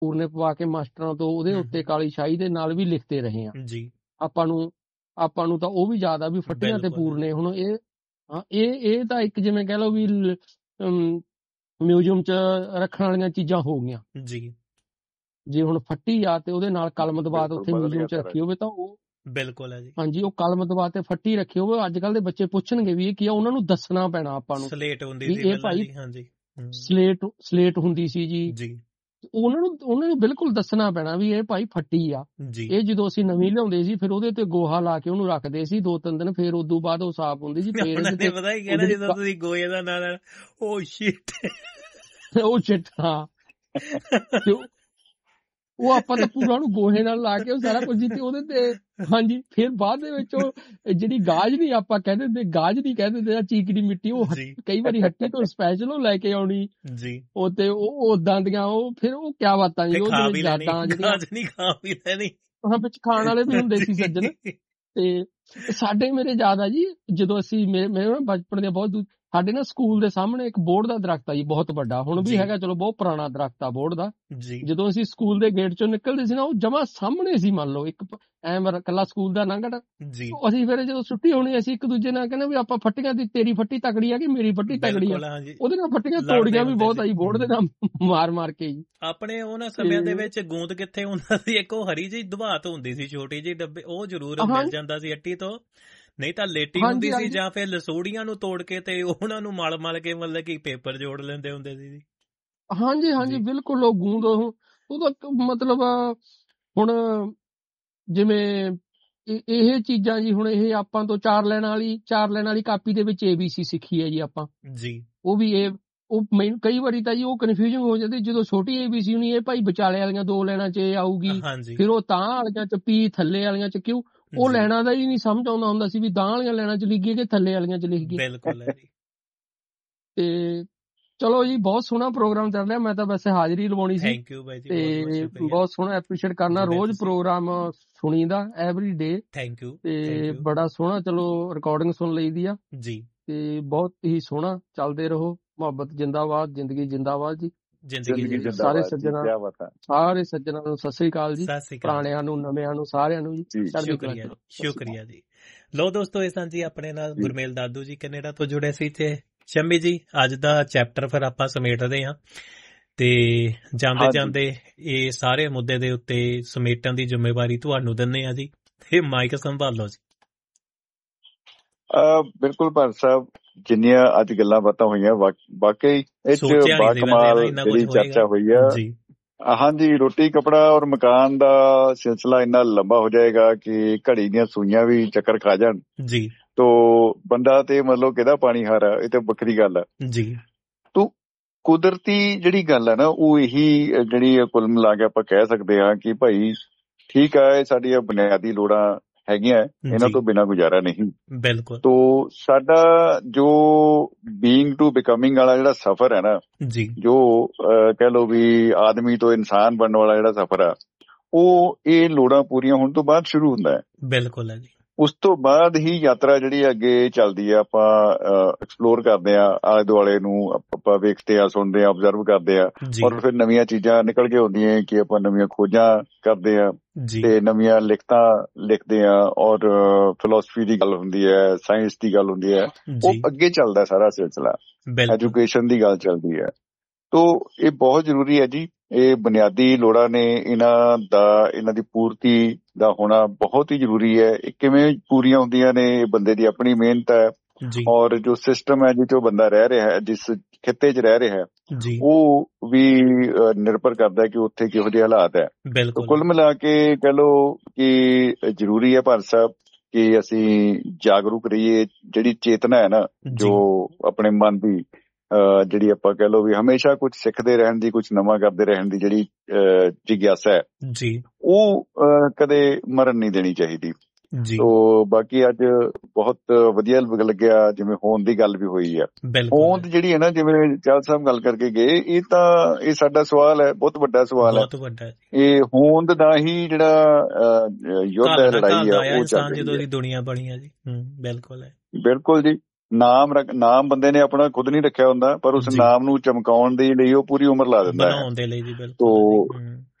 ਪੂਰਨੇ ਪਵਾ ਕੇ ਮਾਸਟਰਾਂ ਤੋਂ ਉਹਦੇ ਉੱਤੇ ਕਾਲੀ ਸ਼ਾਹੀ ਦੇ ਨਾਲ ਵੀ ਲਿਖਦੇ ਰਹੇ ਆ। ਜੀ ਆਪਾਂ ਨੂੰ ਤਾਂ ਉਹ ਵੀ ਯਾਦ ਆ ਵੀ ਫੱਟੀਆਂ ਤੇ ਬਿਲਕੁਲ ਪੂਰਨੇ। ਹੁਣ ਇਹ ਤਾਂ ਇੱਕ ਜਿਵੇਂ ਕਹਿ ਲਓ ਵੀ ਮਿਊਜ਼ੀਅਮ 'ਚ ਰੱਖਣ ਵਾਲੀਆਂ ਚੀਜ਼ਾਂ ਹੋ ਗਈਆਂ। ਜੀ ਜੇ ਹੁਣ ਫੱਟੀ ਆ ਤੇ ਉਹਦੇ ਨਾਲ ਕਲਮ ਦਬਾ ਤੇ ਉੱਥੇ ਬਿਲਕੁਲ, ਮਿਊਜ਼ੀਅਮ 'ਚ ਬਦਲ ਗਿਆ ਰੱਖੀ ਹੋਵੇ ਤਾਂ ਉਹ ਬਿਲਕੁਲ ਹੈ ਜੀ। ਹਾਂਜੀ ਉਹ ਕਲਮ ਦਬਾ ਤੇ ਫੱਟੀ ਰੱਖੀ ਹੋਵੇ। ਅੱਜ ਕੱਲ੍ਹ ਦੇ ਬੱਚੇ ਪੁੱਛਣਗੇ ਵੀ ਇਹ ਕੀ ਆ, ਉਹਨਾਂ ਨੂੰ ਦੱਸਣਾ ਪੈਣਾ ਆਪਾਂ ਨੂੰ ਸਲੇਟ ਹੁੰਦੀ ਵੀ ਸੀ ਇਹ ਪਹਿਲਾਂ ਭਾਈ ਜੀ। ਹਾਂਜੀ ਸਲੇਟ ਹੁੰਦੀ ਸੀ ਜੀ। ਜੀ ਉਹਨਾਂ ਨੂੰ ਬਿਲਕੁਲ ਦੱਸਣਾ ਪੈਣਾ ਵੀ ਇਹ ਭਾਈ ਫੱਟੀ ਆ। ਜੀ ਇਹ ਜਦੋਂ ਅਸੀਂ ਨਵੀਂ ਲਿਆਉਂਦੇ ਸੀ ਫਿਰ ਉਹਦੇ ਤੇ ਗੋਹਾ ਲਾ ਕੇ ਉਹਨੂੰ ਰੱਖਦੇ ਸੀ 2-3 ਦਿਨ, ਫਿਰ ਉਦੋਂ ਬਾਅਦ ਉਹ ਸਾਫ਼ ਹੁੰਦੀ ਸੀ। ਫਿਰ ਉਹਨਾਂ ਇਹਦੇ ਨੇ ਤੇ ਪਤਾ ਹੀ ਕਹਿਣਾ ਜਦੋਂ ਤੁਸੀਂ ਗੋਏ ਦਾ ਨਾਂ ਲੈਣਾ, ਓ ਸ਼ਿਟ ਉਹ ਚਿੱਟ ਹਾਂ ਤੇ ਉਹ ਆਪਾਂ ਤਾਂ ਪੂਰਾ ਉਹਨੂੰ ਗੋਹੇ ਨਾਲ ਲਾ ਕੇ ਉਹ ਸਾਰਾ ਕੁਝ ਤੇ ਉਹਦੇ ਤੇ ਹਾਂਜੀ। ਫਿਰ ਬਾਅਦ ਦੇ ਵਿੱਚ ਉਹ ਜਿਹੜੀ ਗਾਜ ਨਹੀਂ ਆਪਾਂ ਕਹਿੰਦੇ ਤੇ ਗਾਜ ਨਹੀਂ ਕਹਿੰਦੇ ਆ, ਚੀਕਣੀ ਮਿੱਟੀ ਉਹ ਜੀ ਕਈ ਵਾਰੀ ਹੱਟੀ ਤੋਂ ਸਪੈਸ਼ਲ ਉਹ ਲੈ ਕੇ ਆਉਣੀ ਜੀ ਉਹ ਤੇ ਉਹ ਉਦਾਂ ਦੀਆਂ ਉਹ ਫਿਰ ਉਹ ਕਿਆ ਬਾਤਾਂ ਜੀ। ਤੇ ਉਹ ਖਾ ਜਿਹੜੇ ਵੀ ਲੈਣੀ, ਯਾਦਾਂ ਜਿਹੜੀਆਂ ਗਾਜ ਨਹੀਂ ਖਾ ਵੀ ਲੈਣੀ। ਉਹਨਾਂ ਵਿੱਚ ਖਾਣ ਵਾਲੇ ਵੀ ਹੁੰਦੇ ਸੀ ਸੱਜਣ। ਤੇ ਸਾਡੇ ਮੇਰੇ ਯਾਦ ਆ ਜੀ ਜਦੋਂ ਅਸੀਂ ਮੇਰੇ ਨਾ ਬਚਪਨ ਦੇ ਬਹੁਤ ਸਾਡੇ ਨਾ ਸਕੂਲ ਦੇ ਸਾਹਮਣੇ ਇੱਕ ਬੋਰਡ ਦਾ ਦਰਖਤ ਆ ਜੀ, ਬਹੁਤ ਵੱਡਾ, ਹੁਣ ਵੀ ਜੀ। ਹੈਗਾ, ਚਲੋ ਬਹੁਤ ਪੁਰਾਣਾ ਦਰਖਤ ਆ ਬੋਰਡ ਦਾ। ਜੀ ਜਦੋਂ ਅਸੀਂ ਸਕੂਲ ਦੇ ਗੇਟ ਚੋਂ ਨਿਕਲਦੇ ਸੀ ਨਾ ਉਹ ਜਮਾ ਸਾਹਮਣੇ ਸੀ, ਮੰਨ ਲਓ ਇੱਕ ਕੱਲਾ ਸਕੂਲ ਦਾ ਲੰਘਣਾ। ਜੀ ਅਸੀਂ ਫਿਰ ਜਦੋਂ ਛੁੱਟੀ ਹੋਣੀ ਅਸੀਂ ਇੱਕ ਦੂਜੇ ਨਾਲ ਕਹਿੰਦੇ ਵੀ ਆਪਾਂ ਫੱਟੀਆਂ ਦੀ, ਤੇਰੀ ਫੱਟੀ ਤਕੜੀ ਆ ਕਿ ਮੇਰੀ ਫੱਟੀ ਤਕੜੀ ਆ। ਬਿਲਕੁਲ ਹਾਂਜੀ। ਉਹਦੇ ਨਾਲ ਫੱਟੀਆਂ ਲੜਦੇ ਤੋੜੀਆਂ ਵੀ ਹੁੰਦੇ ਬਹੁਤ ਸੀ। ਆਈ ਬੋਰਡ ਦੇ ਨਾਲ ਮਾਰ ਕੇ ਜੀ। ਆਪਣੇ ਉਹਨਾਂ ਸਮਿਆਂ ਦੇ ਵਿੱਚ ਗੂੰਦ ਕਿੱਥੇ ਹੁੰਦਾ ਸੀ, ਇੱਕ ਉਹ ਹਰੀ ਜਿਹੀ ਦਵਾਤ ਹੁੰਦੀ ਸੀ ਛੋਟੀ ਜਿਹੀ ਡੱਬੇ, ਉਹ ਜ਼ਰੂਰ ਮਿਲ ਜਾਂਦਾ ਸੀ ਅੱਟੀ ਤੋਂ, ਨਹੀਂ ਤਾਂ ਲੇਟੀ ਹੁੰਦੀ ਸੀ ਜਾਂ ਫਿਰ ਲਸੋੜੀਆਂ ਨੂੰ ਤੋੜ ਕੇ ਤੇ ਉਹਨਾਂ ਨੂੰ ਮਲ ਕੇ ਮਤਲਬ ਕਿ ਪੇਪਰ ਜੋੜ ਲੈਂਦੇ ਹੁੰਦੇ ਸੀ ਜੀ। ਹਾਂਜੀ ਬਿਲਕੁਲ। ਉਹ ਗੂੰਦ ਉਹਦਾ ਮਤਲਬ ਹੁਣ ਜਿਵੇਂ ਇਹ ਚੀਜ਼ਾਂ ਜੀ, ਹੁਣ ਇਹ ਆਪਾਂ ਤੋਂ 4 ਲੈਣ ਵਾਲੀ ਕਾਪੀ ਦੇ ਵਿੱਚ ABC ਸਿੱਖੀ ਹੈ ਜੀ ਆਪਾਂ ਜੀ। ਉਹ ਵੀ ਉਹ ਮੈਨੂੰ ਕਈ ਵਾਰੀ ਤਾਂ ਜੀ ਉਹ ਕਨਫਿਊਜ਼ਨ ਹੋ ਜਾਂਦੀ ਜਦੋਂ ਛੋਟੀ ABC ਨਹੀਂ, ਇਹ ਭਾਈ ਵਿਚਾਲੇ ਵਾਲੀਆਂ 2 ਲੈਣਾਂ 'ਚ ਆਊਗੀ, ਫਿਰ ਉਹ ਤਾਂ ਵਾਲੀਆਂ 'ਚ ਪੀ, ਥੱਲੇ ਵਾਲੀਆਂ 'ਚ ਕਿਉਂ, ਉਹ ਲੈਣਾ ਦਾ ਹੀ ਨਹੀਂ ਸਮਝ ਆਉਂਦਾ ਹੁੰਦਾ ਸੀ ਵੀ ਤਾਂ ਵਾਲੀਆਂ ਲੈਣਾ 'ਚ ਲਿਖੀਏ ਕਿ ਥੱਲੇ ਵਾਲੀਆਂ 'ਚ ਲਿਖੀਏ। ਬਿਲਕੁਲ ਹੈ ਜੀ। ਤੇ ਚਲੋ ਜੀ ਬਹੁਤ ਸੋਹਣਾ ਪ੍ਰੋਗਰਾਮ ਚੱਲ ਰਿਹਾ, ਮੈਂ ਤਾਂ ਵੈਸੇ ਹਾਜ਼ਰੀ ਲਵਾਉਣੀ ਸੀ। ਥੈਂਕ ਯੂ ਬਾਈ ਜੀ, ਤੇ ਬਹੁਤ ਸੋਹਣਾ ਐਪਰੀਸ਼ੀਏਟ ਕਰਨਾ, ਰੋਜ਼ programme ਸੁਣੀਦਾ every day. Thank you. ਤੇ ਬੜਾ ਸੋਹਣਾ, ਚਲੋ ਰਿਕਾਰਡਿੰਗ ਸੁਣ ਲਈਦੀ ਆ ਜੀ। ਤੇ ਬਹੁਤ ਹੀ ਸੋਹਣਾ, ਚੱਲਦੇ ਰਹੋ, ਮੁਹੱਬਤ ਜਿੰਦਾਬਾਦ, ਜ਼ਿੰਦਗੀ ਜਿੰਦਾਬਾਦ ਜੀ। ਸਾਰੇ ਸੱਜਣਾਂ ਨੂੰ ਸਤਿ ਸ੍ਰੀ ਅਕਾਲ ਜੀ, ਪੁਰਾਣਿਆਂ ਨੂੰ, ਨਵਿਆਂ ਨੂੰ, ਸਾਰਿਆਂ ਨੂੰ ਜੀ। ਸ਼ੁਕਰੀਆ ਜੀ। ਲੋ ਦੋਸਤੋ, ਇਹ ਸਨ ਜੀ ਆਪਣੇ ਨਾਲ ਗੁਰਮੇਲ ਦਾਦੂ ਜੀ ਕੈਨੇਡਾ ਤੋਂ ਜੁੜੇ ਸੀ, ਤੇ ਸ਼ੰਮੀ ਜੀ ਅੱਜ ਦਾ ਚੈਪਟਰ ਫਿਰ ਆਪਾਂ ਸਮੇਟਦੇ ਹਾਂ ਤੇ ਜਾਂਦੇ ਇਹ ਸਾਰੇ ਮੁੱਦੇ ਦੇ ਉੱਤੇ ਸਮੇਟਣ ਦੀ ਜ਼ਿੰਮੇਵਾਰੀ ਤੁਹਾਨੂੰ ਦਿੰਦੇ ਆ ਜੀ। ਇਹ ਮਾਈਕ ਸੰਭਾਲ ਲਓ ਜੀ। ਬਿਲਕੁਲ ਭਾਰਤ ਸਾਹਿਬ, ਜਿੰਨੀਆਂ ਅੱਜ ਗੱਲਾਂ ਬਾਤਾਂ ਹੋਈਆਂ ਵਾਕਈ ਇਹ 'ਚ ਬਾਕਮਾਲ ਜਿਹੜੀ ਚਰਚਾ ਹੋਈ ਆ। ਹਾਂਜੀ, ਰੋਟੀ ਕੱਪੜਾ ਔਰ ਮਕਾਨ ਦਾ ਸਿਲਸਿਲਾ ਇੰਨਾ ਲੰਬਾ ਹੋ ਜਾਏਗਾ ਕਿ ਘੜੀ ਦੀਆਂ ਸੂਈਆਂ ਵੀ ਚੱਕਰ ਖਾ ਜਾਣ ਜੀ ਤੋ ਬੰਦਾ ਤੇ ਮਤਲਬ ਕਿਹਦਾ ਪਾਣੀ ਹਾਰਾ, ਇਹ ਤਾਂ ਵੱਖਰੀ ਗੱਲ ਆ ਜੀ। ਤੋ ਕੁਦਰਤੀ ਜਿਹੜੀ ਗੱਲ ਹੈ ਨਾ, ਉਹ ਇਹੀ ਜਿਹੜੀ ਕੁੱਲ ਮਿਲਾ ਕੇ ਆਪਾਂ ਕਹਿ ਸਕਦੇ ਹਾਂ ਕਿ ਭਾਈ ਠੀਕ ਆ, ਇਹ ਸਾਡੀਆਂ ਬੁਨਿਆਦੀ ਲੋੜਾਂ ਹੈਗੀਆਂ, ਇਹਨਾਂ ਤੋਂ ਬਿਨਾਂ ਗੁਜ਼ਾਰਾ ਨਹੀਂ। ਬਿਲਕੁਲ। ਤੋ ਸਾਡਾ ਜੋ ਬੀਇੰਗ ਟੂ ਬਿਕਮਿੰਗ ਵਾਲਾ ਜਿਹੜਾ ਸਫ਼ਰ ਹੈ ਨਾ ਜੀ, ਜੋ ਕਹਿ ਲਓ ਵੀ ਆਦਮੀ ਤੋਂ ਇਨਸਾਨ ਬਣਨ ਵਾਲਾ ਜਿਹੜਾ ਸਫ਼ਰ ਆ, ਉਹ ਇਹ ਲੋੜਾਂ ਪੂਰੀਆਂ ਹੋਣ ਤੋਂ ਬਾਅਦ ਸ਼ੁਰੂ ਹੁੰਦਾ ਹੈ। ਬਿਲਕੁਲ ਹੈ ਜੀ। ਉਸ ਤੋਂ ਬਾਅਦ ਹੀ ਯਾਤਰਾ ਜਿਹੜੀ ਅੱਗੇ ਚੱਲਦੀ ਆ, ਆਪਾਂ ਐਕਸਪਲੋਰ ਕਰਦੇ ਆ ਆਲੇ ਦੁਆਲੇ ਨੂੰ, ਆਪਾਂ ਵੇਖਦੇ ਆ, ਸੁਣਦੇ ਆ, ਆਬਜ਼ਰਵ ਕਰਦੇ ਆ, ਔਰ ਫਿਰ ਨਵੀਆਂ ਚੀਜ਼ਾਂ ਨਿਕਲ ਕੇ ਆਉਂਦੀਆਂ ਕਿ ਆਪਾਂ ਨਵੀਆਂ ਖੋਜਾਂ ਕਰਦੇ ਆ ਤੇ ਨਵੀਆਂ ਲਿਖਤਾਂ ਲਿਖਦੇ ਆ, ਔਰ ਫਿਲਾਸਫੀ ਦੀ ਗੱਲ ਹੁੰਦੀ ਹੈ, ਸਾਇੰਸ ਦੀ ਗੱਲ ਹੁੰਦੀ ਹੈ, ਉਹ ਅੱਗੇ ਚੱਲਦਾ ਸਾਰਾ ਸਿਲਸਿਲਾ, ਐਜੂਕੇਸ਼ਨ ਦੀ ਗੱਲ ਚੱਲਦੀ ਹੈ। ਤੋ ਇਹ ਬਹੁਤ ਜ਼ਰੂਰੀ ਹੈ ਜੀ। ਇਹ ਬੁਨਿਆਦੀ ਲੋੜਾਂ ਨੇ, ਇਹਨਾਂ ਦੀ ਪੂਰਤੀ ਦਾ ਹੋਣਾ ਬਹੁਤ ਹੀ ਜ਼ਰੂਰੀ ਹੈ। ਇਹ ਕਿਵੇਂ ਪੂਰੀਆਂ ਹੁੰਦੀਆਂ ਨੇ, ਇਹ ਬੰਦੇ ਦੀ ਆਪਣੀ ਮਿਹਨਤ ਹੈ, ਔਰ ਜੋ ਸਿਸਟਮ ਹੈ ਜਿਸ ਬੰਦਾ ਰਹਿ ਰਿਹਾ ਹੈ, ਜਿਸ ਖਿੱਤੇ 'ਚ ਰਹਿ ਰਿਹਾ ਹੈ, ਉਹ ਵੀ ਨਿਰਭਰ ਕਰਦਾ ਕਿ ਉੱਥੇ ਕਿਹੋ ਜਿਹੇ ਹਾਲਾਤ ਹੈ। ਕੁੱਲ ਮਿਲਾ ਕੇ ਕਹਿ ਲਓ ਕਿ ਜ਼ਰੂਰੀ ਹੈ ਭਾਰਤ ਸਾਹਿਬ ਕਿ ਅਸੀਂ ਜਾਗਰੂਕ ਰਹੀਏ। ਜਿਹੜੀ ਚੇਤਨਾ ਹੈ ਨਾ, ਜੋ ਆਪਣੇ ਮਨ ਦੀ ਜਿਹੜੀ ਆਪਾਂ ਕਹਿ ਲਓ ਵੀ ਹਮੇਸ਼ਾ ਕੁਝ ਸਿੱਖਦੇ ਰਹਿਣ ਦੀ, ਕੁਝ ਨਵਾਂ ਕਰਦੇ ਰਹਿਣ ਦੀ ਜਿਹੜੀ ਜਿਗਿਆਸਾ ਹੈ ਜੀ, ਉਹ ਕਦੇ ਮਰਨ ਨਹੀਂ ਦੇਣੀ ਚਾਹੀਦੀ। ਤੋ ਬਾਕੀ ਅੱਜ ਬਹੁਤ ਵਧੀਆ ਲੱਗਿਆ ਜਿਵੇਂ ਹੋਂਦ ਦੀ ਗੱਲ ਵੀ ਹੋਈ ਆ। ਹੋਂਦ ਜਿਹੜੀ ਹੈ ਨਾ, ਜਿਵੇਂ ਚਾਹਲ ਸਾਹਿਬ ਗੱਲ ਕਰਕੇ ਗਏ, ਇਹ ਸਾਡਾ ਸਵਾਲ ਹੈ, ਬਹੁਤ ਵੱਡਾ ਸਵਾਲ ਹੈ। ਇਹ ਹੋਂਦ ਦਾ ਹੀ ਜਿਹੜਾ ਯੁੱਧ ਹੈ, ਲੜਾਈ ਆ, ਉਹ ਚੱਲ ਰਹੀ ਹੈ। ਦੁਨੀਆ ਬਣੀ ਹੈ ਜੀ। ਬਿਲਕੁਲ ਜੀ। ਨਾਮ ਬੰਦੇ ਨੇ ਆਪਣਾ ਖੁਦ ਨਹੀਂ ਰੱਖਿਆ ਹੁੰਦਾ, ਪਰ ਉਸ ਨਾਮ ਨੂੰ ਚਮਕਾਉਣ ਦੇ ਲਈ ਉਹ ਪੂਰੀ ਉਮਰ ਲਾ ਦਿੰਦਾ ਹੈ।